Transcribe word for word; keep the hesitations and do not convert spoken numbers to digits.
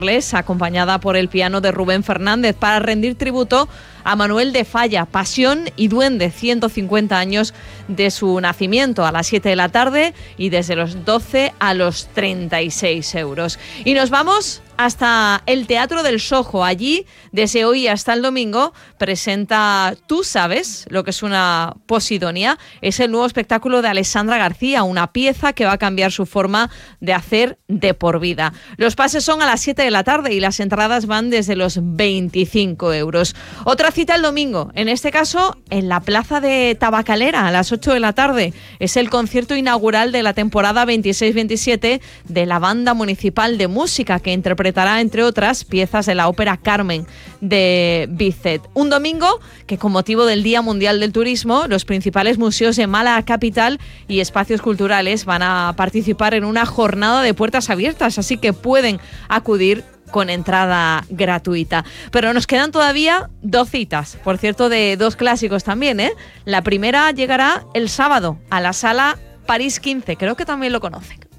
acompañada por el piano de Rubén Fernández, para rendir tributo a Manuel de Falla, Pasión y Duende, ciento cincuenta años de su nacimiento, a las siete de la tarde y desde los doce a los treinta y seis euros. Y nos vamos hasta el Teatro del Sojo. Allí, desde hoy hasta el domingo, presenta Tú sabes lo que es una posidonia. Es el nuevo espectáculo de Alessandra García, una pieza que va a cambiar su forma de hacer de por vida. Los pases son a las siete de la tarde y las entradas van desde los veinticinco euros. Otra cita el domingo, en este caso en la Plaza de Tabacalera, a las ocho de la tarde. Es el concierto inaugural de la temporada veintiséis veintisiete de la Banda Municipal de Música, que interpretará, entre otras, piezas de la ópera Carmen de Bizet. Un domingo que, con motivo del Día Mundial del Turismo, los principales museos de Málaga capital y espacios culturales van a participar en una jornada de puertas abiertas, así que pueden acudir con entrada gratuita. Pero nos quedan todavía dos citas, por cierto, de dos clásicos también, ¿eh? La primera llegará el sábado a la Sala París quince, creo que también lo conocen.